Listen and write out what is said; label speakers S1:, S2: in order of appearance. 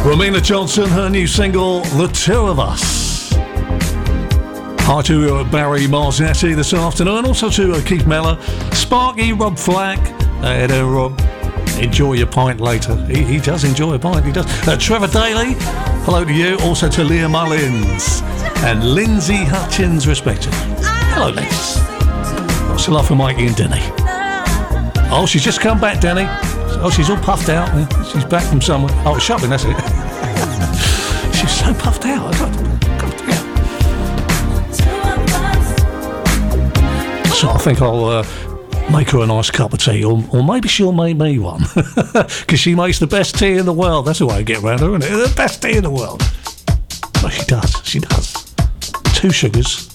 S1: Romina Johnson, her new single, The Two of Us. Hi to Barry Marzetti this afternoon, also to Keith Mellor, Sparky, Rob Flack, Rob, enjoy your pint later. He does enjoy a pint, he does. Trevor Daly, hello to you, also to Leah Mullins and Lindsay Hutchins, respectively. Hello, ladies. What's the love for Mikey and Denny? Oh, she's just come back, Denny. Oh, she's all puffed out. She's back from somewhere. Oh, shopping, that's it. She's so puffed out. So I think I'll make her a nice cup of tea, or maybe she'll make me one. Because she makes the best tea in the world. That's the way I get around her, isn't it? The best tea in the world. Well, she does. 2 sugars,